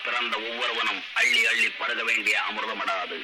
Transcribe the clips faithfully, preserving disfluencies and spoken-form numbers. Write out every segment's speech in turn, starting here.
பிறந்த ஒவ்வொருவனும் அள்ளி அள்ளி பருக வேண்டிய அமிர்தமடாது.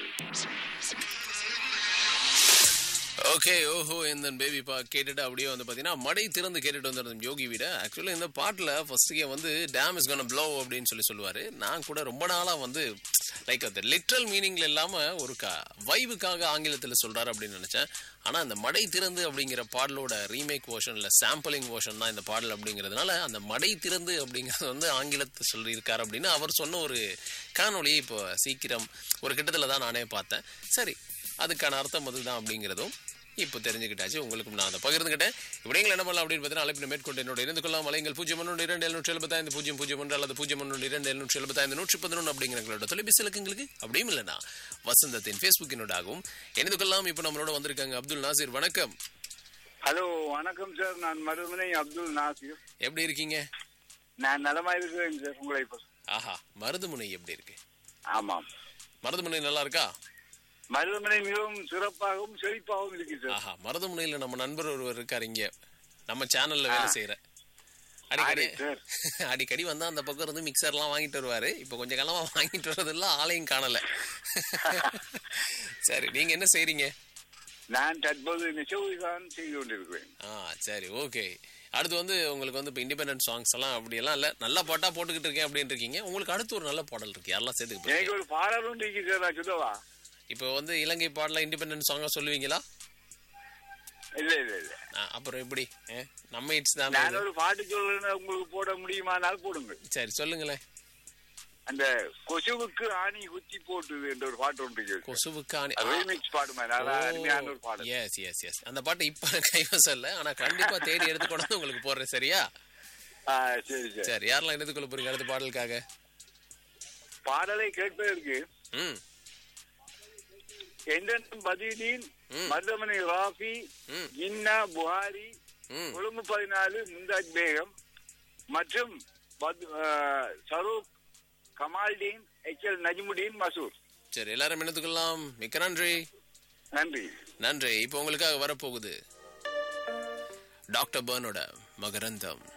ஓகே, ஓஹோ இந்த பேபி பா கேட்டுட்டு அப்படியே வந்து பார்த்தீங்கன்னா மடை திறந்து கேட்டுட்டு வந்துருந்தோம் யோகி வீட. ஆக்சுவலாக இந்த பாட்டில் ஃபர்ஸ்ட்டுக்கே வந்து டேம் இஸ் கோனா ப்ளோ அப்படின்னு சொல்லி சொல்லுவார். நான் கூட ரொம்ப நாளாக வந்து லைக் அது லிட்ரல் மீனிங்கில் இல்லாமல் ஒரு கா வைவுக்காக ஆங்கிலத்தில் சொல்கிறாரு அப்படின்னு நினச்சேன். ஆனால் அந்த மடை திறந்து அப்படிங்கிற பாடலோட ரீமேக் வேர்ஷன் இல்லை சாம்பிளிங் வேர்ஷன் தான் இந்த பாடல் அப்படிங்கிறதுனால அந்த மடை திறந்து அப்படிங்கிறது வந்து ஆங்கிலத்தை சொல்லியிருக்காரு அப்படின்னு அவர் சொன்ன ஒரு காணொலியை இப்போ சீக்கிரம் ஒரு கிட்டத்தில் தான் நானே பார்த்தேன். சரி, அதுக்கான அர்த்தம் அதுதான் அப்படிங்கிறதும் இப்போ தெரிஞ்சுக்கிட்டாச்சு. உங்களுக்கு நான் அதை பகிர்ந்துக்கிட்டேன். இப்படிங்களை என்ன பண்ணலாம் அப்படின்னு பார்த்தீங்கன்னா அழைப்பின மேற்கொண்டு என்னோட இருந்து கொள்ளலாம். அலைங்கள் பூஜ்ஜியம் ஒன்று இரண்டு எழுநூற்றி எழுபத்தைந்து பூஜ்ஜியம் பூஜ்ஜியம் ஒன்று அல்லது பூஜ்ஜியம் ஒன்று இரண்டு எழுநூற்றி எழுபத்தைந்து நூற்றி பதினொன்று அப்படிங்கிறங்களோட தொலைபேசி இலக்கங்களுக்கு அப்படியும் இல்லைனா வசந்தத்தின் ஃபேஸ்புக்கினோடாகவும் இணைந்து கொள்ளலாம். இப்போ நம்மளோட வந்திருக்காங்க அப்துல் நாசிர். வணக்கம். ஹலோ, வணக்கம் சார். நான் மருதுமனை அப்துல் நாசிர். எப்படி இருக்கீங்க? நான் நலமா இருக்கிறேன் சார். உங்களை இப்போ ஆஹா, மருதுமுனை எப்படி இருக்கு? ஆமாம், மருதுமுனை நல்லா இருக்கா? மருதமனை மிகவும் சிறப்பாகவும் செழிப்பாகவும் இருக்கு சார். ஆஹா, மருதமுனையில நம்ம நண்பர் ஒருவர் இருக்காரு இங்க நம்ம சேனல்ல வேலை செய்யற. அடிக்கடி அடிக்கடி வந்தா அந்த பக்கம் இருந்து மிக்சர் எல்லாம் வாங்கிட்டு வருவாரு. இப்ப கொஞ்ச காலமா வாங்கிட்டு வர்றதில்ல, ஆளையும் காணல. சரி, நீங்க என்ன செய்றீங்க? நான் தற்போது நெசவுதான் செய்து கொண்டிருக்கிறேன். ஆ சரி, ஓகே. அடுத்து வந்து உங்களுக்கு வந்து இப்போ இண்டிபெண்டன்ட் சாங்ஸ் எல்லாம் அப்படி எல்லாம் இல்ல, நல்ல பாட்டா போட்டுக்கிட்டு இருக்கேன் அப்படின்னு இருக்கீங்க. உங்களுக்கு அடுத்து ஒரு நல்ல பாடல் இருக்கு, யாரெல்லாம் சேர்த்துக்கு? எனக்கு ஒரு பாடல் ஒன்று இருக்கு சார், நான் சொல்லவா? இப்போ வந்து இலங்கை பாடல இண்டிபெண்டன்ட் சாங்கா சொல்லுவீங்களா? இல்ல இல்ல இல்ல. அப்புறம் எப்படி? நம்ம இட்ஸ் தான். நான் ஒரு பாட்டு சொல்றேன், உங்களுக்கு போட முடியுமானால் போடுங்க. சரி, சொல்லுங்களேன். அந்த கொசுவுக்கு ஆணி குத்தி போட்டுது என்ற ஒரு பாட்டு ஒன்று. கொசுவுக்கு ஆணி ரீமிக்ஸ் பாடுமா, நல்லா அருமையான ஒரு பாட்டு. எஸ் எஸ் எஸ் அந்த பாட்டு இப்ப கைவசம் இல்ல, ஆனா கண்டிப்பா தேடி எடுத்து கொண்டு உங்களுக்கு போடுறேன். சரியா? சரி சரி சரி. யாரெல்லாம் எடுத்து கொள்ள போறீங்க அடுத்த பாடலுக்காக? பாடலை கேட்பதற்கு ம் எந்தென்னும் பதிலீன், மருதமனை ராஃபி, இன்னா புகாரி, கொழும்பு பதினாலு முந்தாஜ் பேகம் மற்றும் சரூக் கமால்டீன், எச் எல் நஜ்முடீன், மசூர். சரி, எல்லாரும் எடுத்துக்கொள்ளலாம். மிக்க நன்றி. நன்றி நன்றி. இப்போ உங்களுக்காக வரப்போகுது டாக்டர் பர்னோட மகரந்தம்.